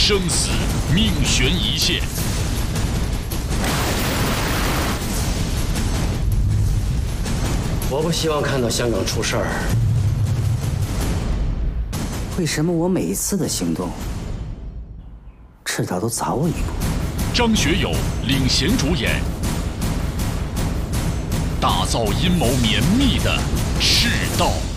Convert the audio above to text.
生死命悬一线。 我不希望看到香港出事儿。 为什么我每一次的行动，赤道都早我一步？ 张学友领衔主演，打造阴谋绵密的赤道。